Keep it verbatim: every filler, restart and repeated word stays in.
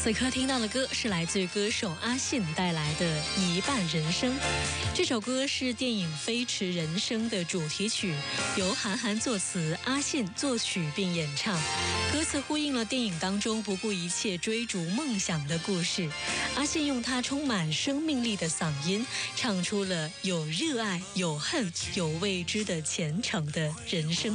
此刻听到的歌是来自于歌手阿信带来的《一半人生》。这首歌是电影《飞驰人生》的主题曲，由韩寒作词，阿信作曲并演唱。歌词呼应了电影当中不顾一切追逐梦想的故事。阿信用他充满生命力的嗓音，唱出了有热爱、有恨、有未知的虔诚的人生。